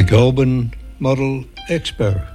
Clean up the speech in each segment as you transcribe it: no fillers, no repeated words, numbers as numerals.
Goulburn Model Expo.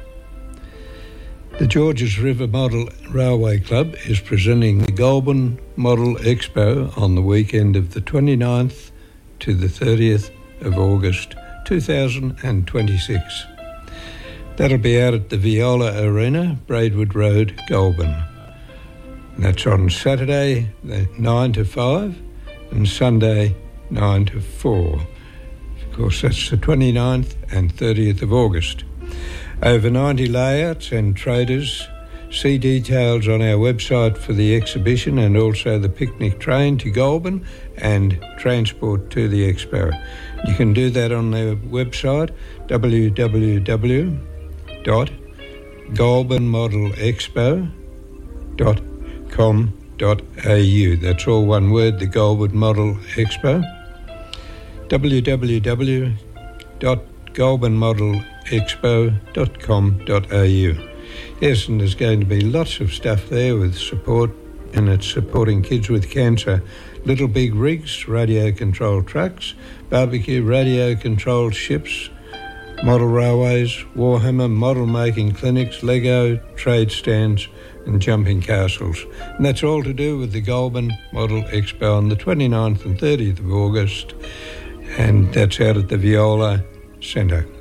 The Georges River Model Railway Club is presenting the Goulburn Model Expo on the weekend of the 29th to the 30th of August 2026. That'll be out at the Viola Arena, Braidwood Road, Goulburn. And that's on Saturday 9 to 5 and Sunday 9 to 4. Of course, that's the 29th and 30th of August. Over 90 layouts and traders. See details on our website for the exhibition and also the picnic train to Goulburn and transport to the expo. You can do that on their website, www.goulburnmodelexpo.com.au. That's all one word, the Goulburn Model Expo. www.goulburnmodelexpo.com.au. Yes, and there's going to be lots of stuff there with support, and it's supporting kids with cancer. Little big rigs, radio-controlled trucks, barbecue radio-controlled ships, model railways, Warhammer model-making clinics, Lego, trade stands and jumping castles. And that's all to do with the Goulburn Model Expo on the 29th and 30th of August, and that's out at the Viola Centre.